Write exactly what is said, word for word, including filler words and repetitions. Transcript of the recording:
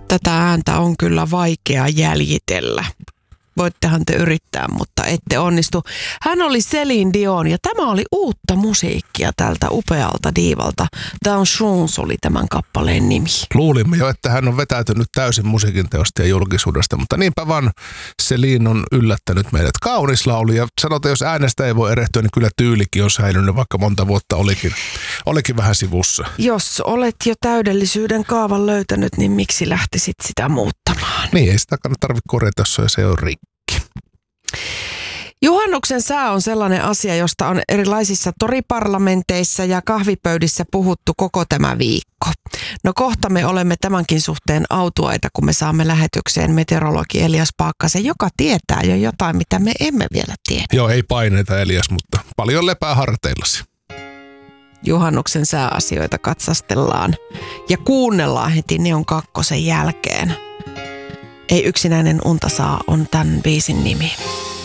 Tätä ääntä on kyllä vaikea jäljitellä. Voittehan te yrittää, mutta ette onnistu. Hän oli Céline Dion ja tämä oli uutta musiikkia tältä upealta diivalta. Down Jones oli tämän kappaleen nimi. Luulimme jo, että hän on vetäytynyt täysin musiikin teosta ja julkisuudesta, mutta niinpä vaan Céline on yllättänyt meidät. Kaunis laulu ja sanotaan, jos äänestä ei voi erehtyä, niin kyllä tyylikin on säilynyt, vaikka monta vuotta olikin, olikin vähän sivussa. Jos olet jo täydellisyyden kaavan löytänyt, niin miksi lähtisit sitä muuttamaan? Niin, ei sitä tarvitse korjata, jos se on rikki. Juhannuksen sää on sellainen asia, josta on erilaisissa toriparlamenteissa ja kahvipöydissä puhuttu koko tämä viikko. No kohta me olemme tämänkin suhteen autuaita, kun me saamme lähetykseen meteorologi Elias Paakkasen, joka tietää jo jotain, mitä me emme vielä tiedä. Joo, ei paineita Elias, mutta paljon lepää harteillasi. Juhannuksen sääasioita katsastellaan ja kuunnellaan heti Neon kakkosen jälkeen. Ei yksinäinen unta saa on tämän biisin nimi.